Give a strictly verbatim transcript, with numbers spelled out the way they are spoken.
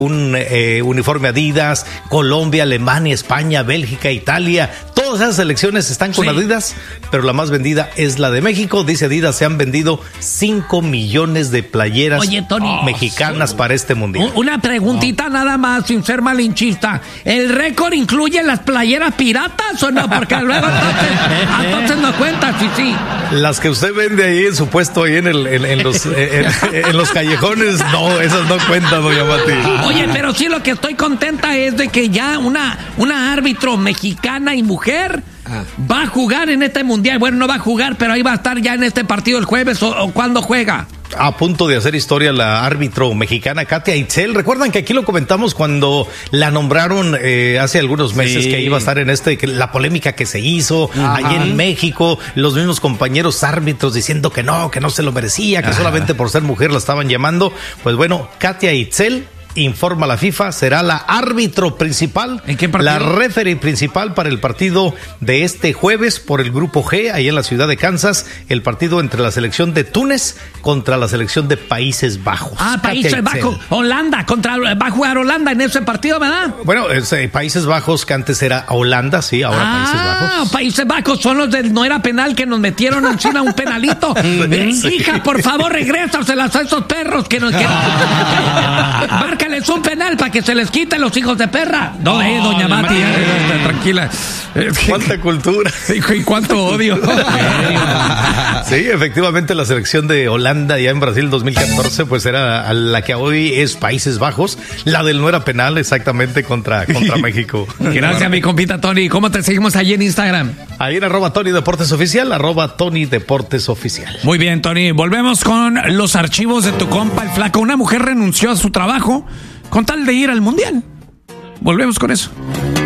un eh, uniforme Adidas, Colombia, Alemania, España, Bélgica, Italia, todas esas selecciones están con sí. Adidas, pero la más vendida es la de México. Dice Adidas, se han vendido cinco millones de playeras Oye, Tony, mexicanas oh, para este mundial. Una preguntita oh. nada más, sin ser malinchista. ¿El récord incluye las playeras piratas o no? Porque luego entonces, entonces no cuenta, sí, sí. Las que usted vende ahí en su puesto, ahí en, el, en, en, los, en, en los callejones, no, esas no cuentan, doña Mati. Oye, pero sí lo que estoy contenta es de que ya una, una árbitro mexicana y mujer ah. va a jugar en este mundial. Bueno, no va a jugar, pero ahí va a estar ya en este partido el jueves o, o cuando juega. A punto de hacer historia la árbitro mexicana Katia Itzel. Recuerdan que aquí lo comentamos cuando la nombraron eh, hace algunos meses, sí. que iba a estar en este, que la polémica que se hizo Ajá. allí en México, los mismos compañeros árbitros diciendo que no, que no se lo merecía, que Ajá. solamente por ser mujer la estaban llamando. Pues bueno, Katia Itzel, informa la FIFA, será la árbitro principal, ¿en qué partido? La referee principal para el partido de este jueves por el grupo G, ahí en la ciudad de Kansas, el partido entre la selección de Túnez contra la selección de Países Bajos. Ah, Países Bajos, Holanda, contra, va a jugar Holanda en ese partido, ¿verdad? Bueno, es, eh, Países Bajos, que antes era Holanda, sí, ahora ah, Países Bajos. Ah, Países Bajos son los del no era penal que nos metieron encima un penalito. sí. Hija, por favor, regrésaselas a esos perros que nos... Que... Márcales un penal para que se les quiten los hijos de perra. No, no eh, doña Mati, eh, eh, tranquila. Cuánta cultura. Hijo, y cuánto odio. Sí, efectivamente la selección de Holanda ya en Brasil dos mil catorce pues era la que hoy es Países Bajos, la del no era penal exactamente contra, contra México. Gracias, bueno. Mi compita Tony. ¿Cómo te seguimos allí en Instagram? Ahí en arroba Tony Deportes Oficial, arroba Tony Deportes Oficial. Muy bien, Tony. Volvemos con los archivos de tu compa, el Flaco. Una mujer renunció a su trabajo con tal de ir al mundial. Volvemos con eso.